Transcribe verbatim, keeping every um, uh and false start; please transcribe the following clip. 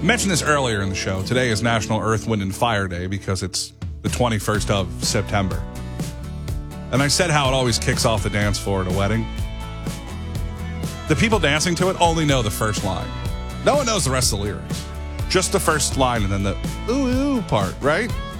mentioned this earlier in the show. Today is National Earth, Wind, and Fire Day because it's the twenty-first of September. And I said how it always kicks off the dance floor at a wedding. The people dancing to it only know the first line. No one knows the rest of the lyrics. Just the first line and then the ooh, ooh part, right?